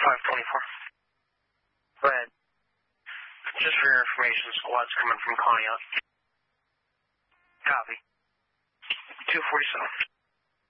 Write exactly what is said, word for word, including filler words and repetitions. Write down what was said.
five twenty-four. Go ahead. Just for your information, squad's coming from Conneaut. Copy. two forty-seven.